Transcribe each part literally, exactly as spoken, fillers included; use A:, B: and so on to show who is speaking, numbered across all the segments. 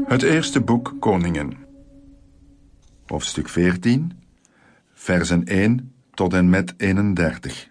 A: Het eerste boek Koningen. Hoofdstuk veertien, versen één tot en met eenendertig.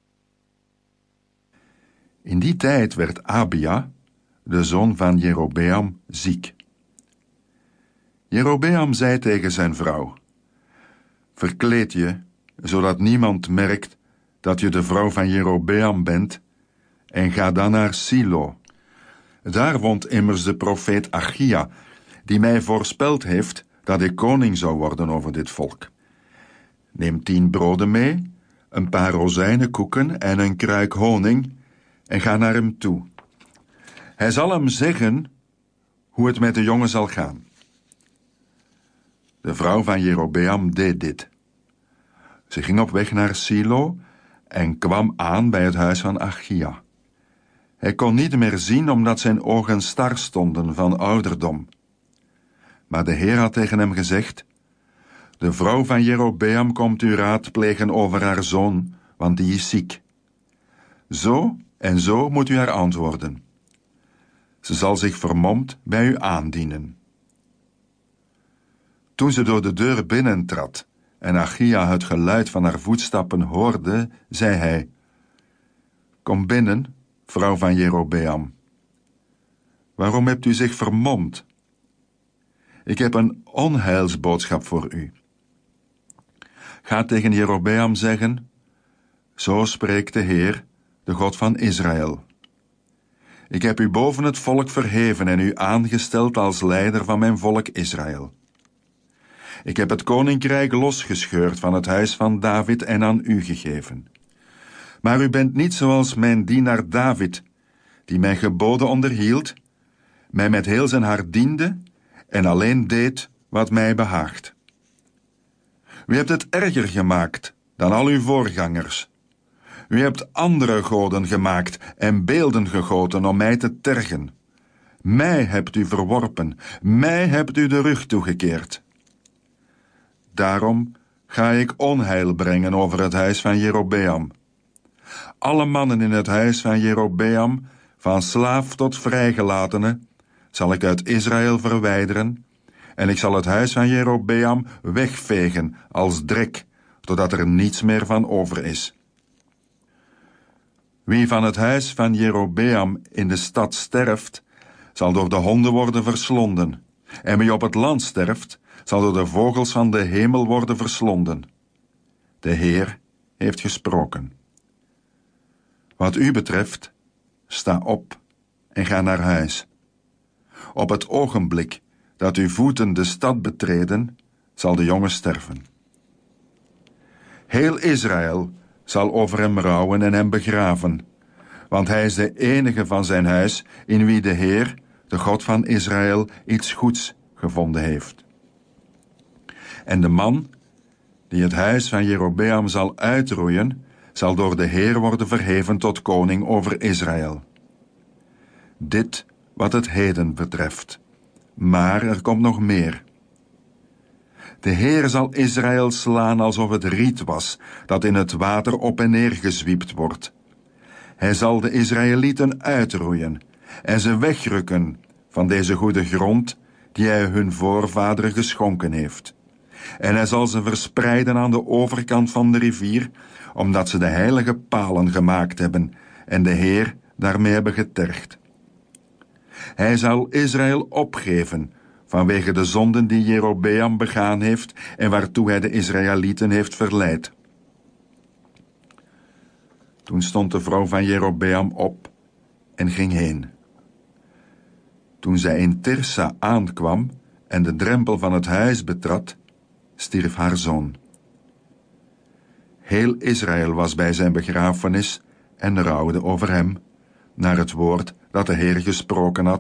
A: In die tijd werd Abia, de zoon van Jerobeam, ziek. Jerobeam zei tegen zijn vrouw: verkleed je, zodat niemand merkt dat je de vrouw van Jerobeam bent, en ga dan naar Silo. Daar woont immers de profeet Achia, die mij voorspeld heeft dat ik koning zou worden over dit volk. Neem tien broden mee, een paar rozijnenkoeken en een kruik honing, en ga naar hem toe. Hij zal hem zeggen hoe het met de jongen zal gaan. De vrouw van Jerobeam deed dit. Ze ging op weg naar Silo en kwam aan bij het huis van Achia. Hij kon niet meer zien omdat zijn ogen star stonden van ouderdom. Maar de Heer had tegen hem gezegd: de vrouw van Jerobeam komt u raadplegen over haar zoon, want die is ziek. Zo en zo moet u haar antwoorden. Ze zal zich vermomd bij u aandienen. Toen ze door de deur binnentrad en Achia het geluid van haar voetstappen hoorde, zei hij: kom binnen, vrouw van Jerobeam. Waarom hebt u zich vermomd? Ik heb een onheilsboodschap voor u. Ga tegen Jerobeam zeggen: zo spreekt de Heer, de God van Israël. Ik heb u boven het volk verheven en u aangesteld als leider van mijn volk Israël. Ik heb het koninkrijk losgescheurd van het huis van David en aan u gegeven. Maar u bent niet zoals mijn dienaar David, die mijn geboden onderhield, mij met heel zijn hart diende en alleen deed wat mij behaagt. U hebt het erger gemaakt dan al uw voorgangers. U hebt andere goden gemaakt en beelden gegoten om mij te tergen. Mij hebt u verworpen, mij hebt u de rug toegekeerd. Daarom ga ik onheil brengen over het huis van Jerobeam. Alle mannen in het huis van Jerobeam, van slaaf tot vrijgelatene, zal ik uit Israël verwijderen, en ik zal het huis van Jerobeam wegvegen als drek, totdat er niets meer van over is. Wie van het huis van Jerobeam in de stad sterft, zal door de honden worden verslonden, en wie op het land sterft, zal door de vogels van de hemel worden verslonden. De Heer heeft gesproken. Wat u betreft, sta op en ga naar huis. Op het ogenblik dat uw voeten de stad betreden, zal de jongen sterven. Heel Israël zal over hem rouwen en hem begraven, want hij is de enige van zijn huis in wie de Heer, de God van Israël, iets goeds gevonden heeft. En de man die het huis van Jerobeam zal uitroeien, zal door de Heer worden verheven tot koning over Israël. Dit wat het heden betreft. Maar er komt nog meer. De Heer zal Israël slaan alsof het riet was, dat in het water op en neer gezwiept wordt. Hij zal de Israëlieten uitroeien en ze wegrukken van deze goede grond die hij hun voorvaderen geschonken heeft. En hij zal ze verspreiden aan de overkant van de rivier, omdat ze de heilige palen gemaakt hebben en de Heer daarmee hebben getergd. Hij zal Israël opgeven vanwege de zonden die Jerobeam begaan heeft en waartoe hij de Israëlieten heeft verleid. Toen stond de vrouw van Jerobeam op en ging heen. Toen zij in Tirsa aankwam en de drempel van het huis betrad, stierf haar zoon. Heel Israël was bij zijn begrafenis en rouwde over hem, naar het woord dat de Heer gesproken had